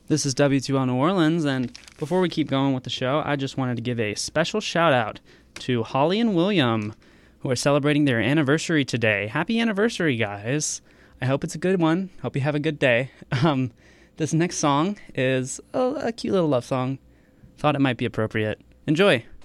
This is W2L New Orleans, and before we keep going with the show, I just wanted to give a special shout-out to Holly and William, who are celebrating their anniversary today. Happy anniversary, guys. I hope it's a good one. Hope you have a good day. This next song is a cute little love song. Thought it might be appropriate. Enjoy.